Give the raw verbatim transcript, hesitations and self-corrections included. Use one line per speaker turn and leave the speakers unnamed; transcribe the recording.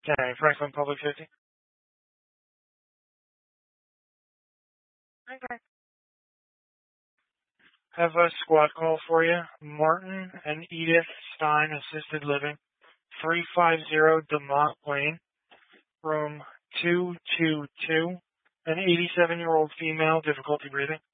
Okay, Franklin Public Safety. Okay. Have a squad call for you. Martin and Edith Stein, Assisted Living, three fifty DeMont Lane, room two two two. An eighty-seven-year-old female, difficulty breathing.